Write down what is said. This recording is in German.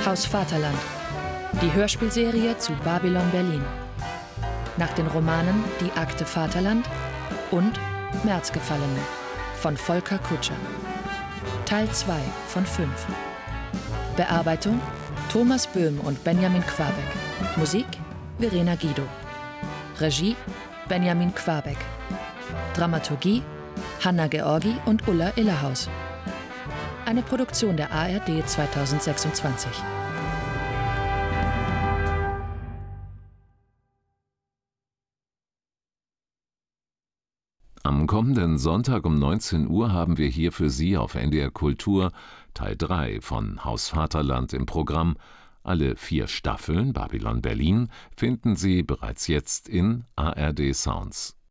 Haus Vaterland, die Hörspielserie zu Babylon Berlin. Nach den Romanen Die Akte Vaterland und Märzgefallene von Volker Kutscher. Teil 2 von 5. Bearbeitung Thomas Böhm und Benjamin Quabeck. Musik Verena Guido. Regie Benjamin Quabeck. Dramaturgie Hanna Georgi und Ulla Illerhaus. Eine Produktion der ARD 2026. Am kommenden Sonntag um 19 Uhr haben wir hier für Sie auf NDR Kultur Teil 3 von Haus Vaterland im Programm. Alle 4 Staffeln Babylon Berlin finden Sie bereits jetzt in ARD Sounds.